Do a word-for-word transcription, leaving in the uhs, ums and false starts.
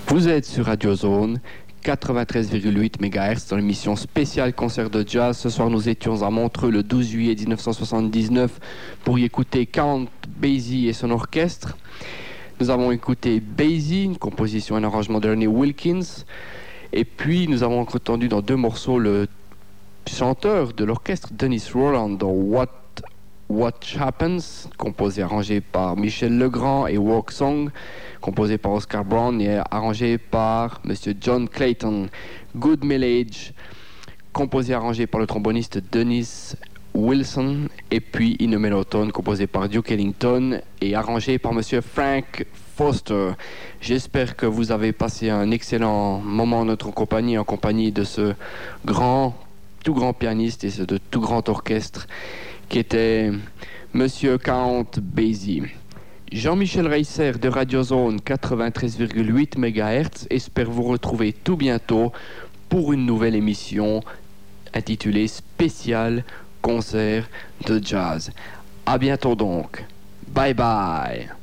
Vous êtes sur Radio Zone quatre-vingt-treize virgule huit mégahertz dans l'émission spéciale concert de jazz. Ce soir, nous étions à Montreux le douze juillet dix-neuf cent soixante-dix-neuf pour y écouter Count Basie et son orchestre. Nous avons écouté Basie, une composition et un arrangement d'Ernie Wilkins. Et puis, nous avons entendu dans deux morceaux le chanteur de l'orchestre Dennis Roland dans What What Happens, composé et arrangé par Michel Legrand, et Walk Song, composé par Oscar Brown et arrangé par Monsieur John Clayton. Good Millage, composé et arrangé par le tromboniste Dennis Wilson, et puis In a Mellow-Tone, composé par Duke Ellington et arrangé par Monsieur Frank Foster. J'espère que vous avez passé un excellent moment en notre compagnie, en compagnie de ce grand, tout grand pianiste et de tout grand orchestre qui était Monsieur Count Basie. Jean-Michel Reisser de Radio Zone quatre-vingt-treize virgule huit mégahertz espère vous retrouver tout bientôt pour une nouvelle émission intitulée Spécial concert de jazz. À bientôt donc. Bye bye.